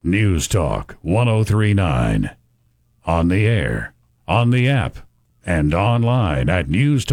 News Talk 1039. On the air, on the app, and online at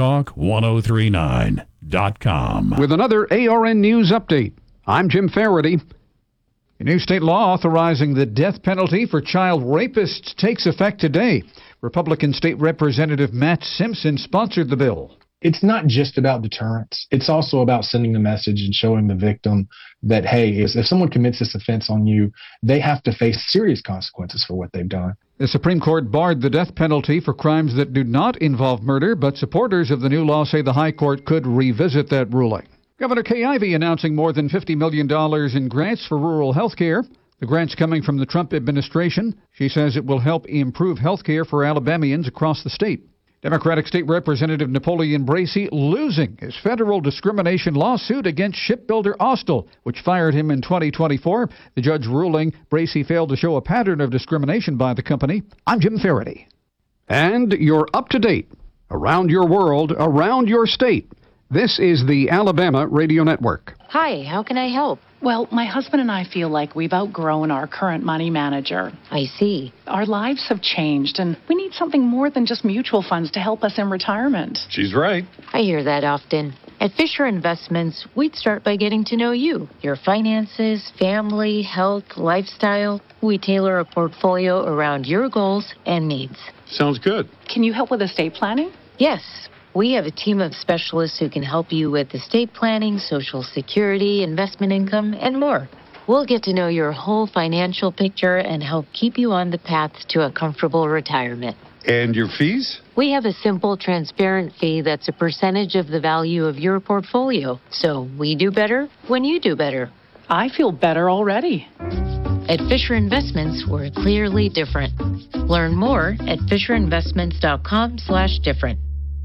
newstalk1039.com. With another ARN News update, I'm Jim Faraday. A new state law authorizing the death penalty for child rapists takes effect today. Republican State Representative Matt Simpson sponsored the bill. It's not just about deterrence. It's also about sending the message and showing the victim that, hey, if someone commits this offense on you, they have to face serious consequences for what they've done. The Supreme Court barred the death penalty for crimes that do not involve murder, but supporters of the new law say the High Court could revisit that ruling. Governor Kay Ivey announcing more than $50 million in grants for rural health care. The grants coming from the Trump administration. She says it will help improve health care for Alabamians across the state. Democratic State Representative Napoleon Bracey losing his federal discrimination lawsuit against shipbuilder Austal, which fired him in 2024. The judge ruling Bracey failed to show a pattern of discrimination by the company. I'm Jim Faraday. And you're up to date. Around your world, around your state. This is the Alabama Radio Network. Hi, how can I help? Well, my husband and I feel like we've outgrown our current money manager. I see. Our lives have changed, and we need something more than just mutual funds to help us in retirement. She's right. I hear that often. At Fisher Investments, we'd start by getting to know you, your finances, family, health, lifestyle. We tailor a portfolio around your goals and needs. Sounds good. Can you help with estate planning? Yes. We have a team of specialists who can help you with estate planning, Social Security, investment income, and more. We'll get to know your whole financial picture and help keep you on the path to a comfortable retirement. And your fees? We have a simple, transparent fee that's a percentage of the value of your portfolio. So we do better when you do better. I feel better already. At Fisher Investments, we're clearly different. Learn more at fisherinvestments.com/different.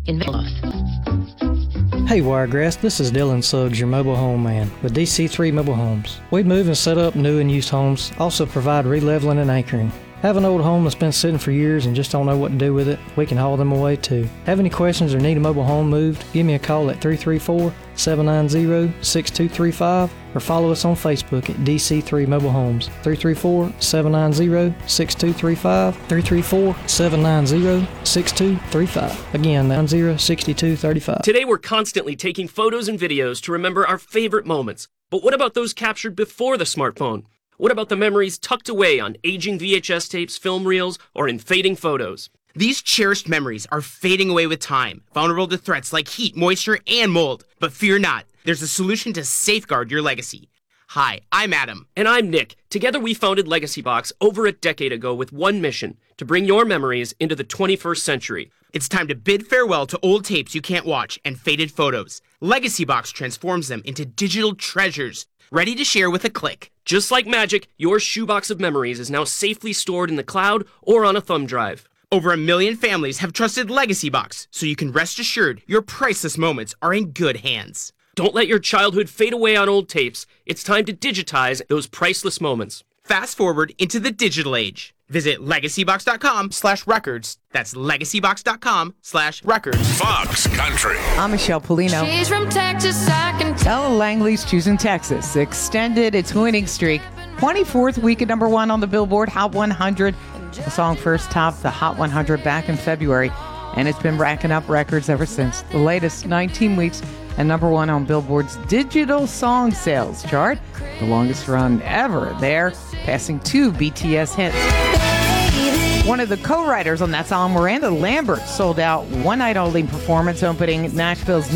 Hey Wiregrass, this is Dylan Suggs, your mobile home man with DC3 Mobile Homes. We move and set up new and used homes, also provide releveling and anchoring. Have an old home that's been sitting for years and just don't know what to do with it? We can haul them away too. Have any questions or need a mobile home moved? Give me a call at 334-790-6235 or follow us on Facebook at DC3 Mobile Homes. 334-790-6235. 334-790-6235. Again, 90-6235. Today we're constantly taking photos and videos to remember our favorite moments. But what about those captured before the smartphone? What about the memories tucked away on aging VHS tapes, film reels, or in fading photos? These cherished memories are fading away with time, vulnerable to threats like heat, moisture, and mold. But fear not, there's a solution to safeguard your legacy. Hi, I'm Adam. And I'm Nick. Together we founded Legacy Box over a decade ago with one mission, to bring your memories into the 21st century. It's time to bid farewell to old tapes you can't watch and faded photos. Legacy Box transforms them into digital treasures, ready to share with a click. Just like magic, your shoebox of memories is now safely stored in the cloud or on a thumb drive. Over 1 million families have trusted Legacy Box, so you can rest assured your priceless moments are in good hands. Don't let your childhood fade away on old tapes. It's time to digitize those priceless moments. Fast forward into the digital age. Visit legacybox.com/records. That's legacybox.com/records. Fox Country. I'm Michelle Polino. She's from Texas, I can Ella Langley's choosing Texas. Extended its winning streak. 24th week at #1 on the Billboard Hot 100. The song first topped the Hot 100 back in February, and it's been racking up records ever since. The latest 19 weeks and #1 on Billboard's digital song sales chart. The longest run ever there, passing 2 BTS hits. One of the co-writers on that song, Miranda Lambert, sold out one night only performance opening Nashville's